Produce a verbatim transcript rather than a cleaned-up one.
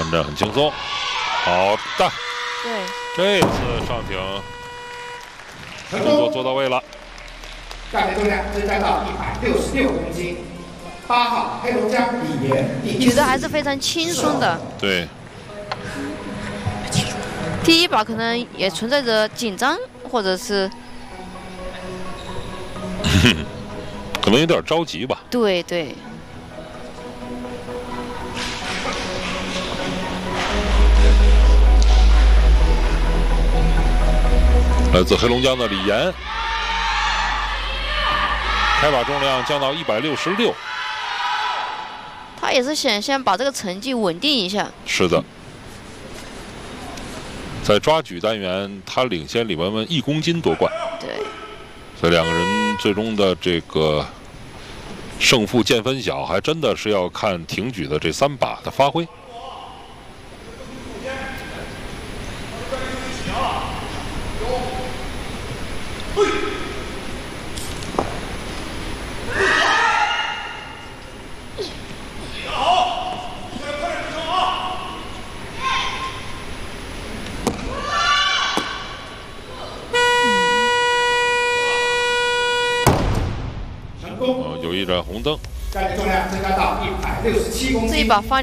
三振很轻松，好的， 对， 这次上挺动作做到位了。 站立重量增加到一百六十六公斤。八号黑龙江李岩， 举得还是非常轻松的。 对， 第一把可能也存在着紧张，或者是可能有点着急吧。 对对。 来自黑龙江的李岩，开把重量降到一百六十六。 他也是想先把这个成绩稳定一下。 是的，在抓举单元，他领先李雯雯一公斤夺冠。 对， 所以两个人最终的这个胜负见分晓，还真的是要看挺举的这三把的发挥。 成功， 有一盏红灯， 站立重量增加到一百六十七公斤。 这一把发